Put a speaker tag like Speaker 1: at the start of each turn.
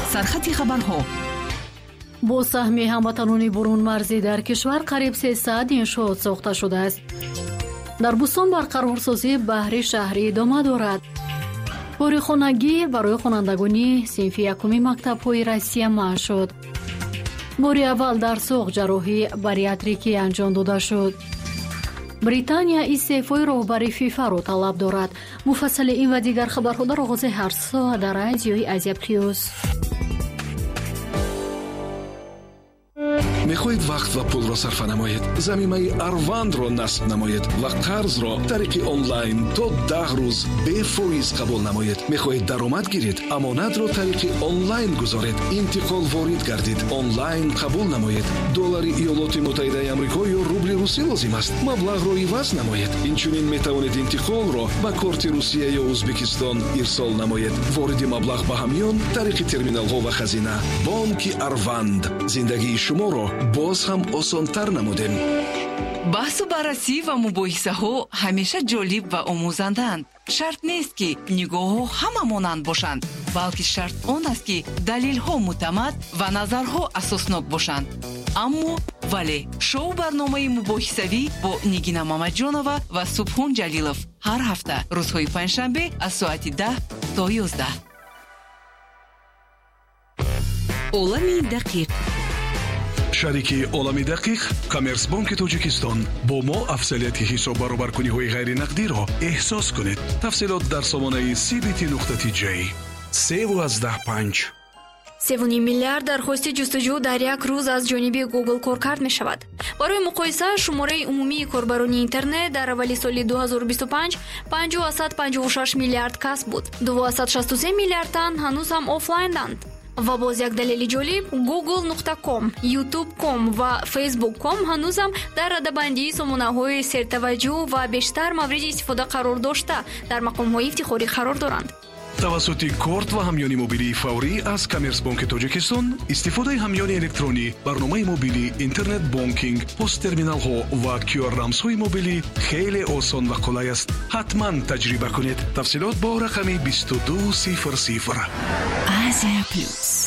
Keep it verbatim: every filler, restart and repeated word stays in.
Speaker 1: سرخط خبرها.
Speaker 2: با سهم هموطنان برون مرزی در کشور قریب سیصد انشاءات ساخته شده است. در بوستان برقرارسازی بحری شهری ادامه دارد. باری خانگی برای خوانندگانی صنف یکمی مکتب‌های روسیه منع شد. باری اول در سوق جراحی باریاتریکی انجام داده شد. بریتانیا استعفای راهبری فیفا را طلب دارد. مفصل این و دیگر خبرها در آغاز هر ساعت در رادیوی آسیا پلیوس.
Speaker 3: میخواهید وقت و پول را صرف نمایید، ضمیمه اروند را نصب نمایید و قرض را طریق آنلاین تا ده روز بے فایز قبول نمایید. میخواهید درآمد گیرید، امانت را طریق آنلاین گذارید، انتقال وارد گردید، آنلاین قبول نمایید. دلار ایالات متحده آمریکا یا روبل روسی لازم است، مبلغ را عوض نمایید. اینچنین میتوانید انتقال را با کارت روسیه یا ازبکستان ارسال نمایید. وارد مبلغ به همیان طریق ترمینال ها و خزینه. بانک اروند زندگی شما را باز هم آسان‌تر نمودیم.
Speaker 1: بحث و بررسی و مباحثه ها همیشه جالب و آموزندند. شرط نیست که نگاه ها همه مانند باشند، بلکه شرط آن است که دلیل ها معتمد و نظرها اساسناک باشند. اما ولی شو برنامه مباحثوی با نگینا مامدجانова و سبحان جلیلов هر هفته روزهای پنجشنبه از ساعت ده تا یازده. عالم دقیق.
Speaker 3: شریکی عالمی دقیق کامرس بانک تاجیکستان با ما افضلیت حساب برابرکنی های غیر نقدی را احساس کنید. تفصیلات در سامانه سی بی تی نقطه تی جی. سه و از ده پنج
Speaker 4: سه میلیارد درخواست جستجو در یک روز از جانب گوگل کارکرد می شود. برای مقایسه شماره عمومی کاربران اینترنت در اوایل سال دو هزار و بیست و پنج پنجاه و صد و پنجاه و شش میلیارد کسب بود. دویست و شصت و سه میلیارد تن هنوز هم آفلاینند. و باز یک دلیل جالب، گوگل نقطه کام، یوتیوب نقطه کام و فیسبوک نقطه کام هنوز هم در رده‌بندی سامانه‌های سرتوجه و بیشتر مورد استفاده قرار داشته در مقام‌های افتخاری قرار دارند.
Speaker 3: توسط کارت و همیانی موبیلی فوری از کامرس بانک تاجیکستان استفاده همیانی الکترونی، برنامه موبیلی، اینترنت بانکینگ، پست ترمینال ها و کیو آر رمز های موبیلی خیلی آسان و قلای است. حتما تجربه کنید. تفصیلات با رقم بیست و دو صفر صفر.
Speaker 1: آسیا پلیوس.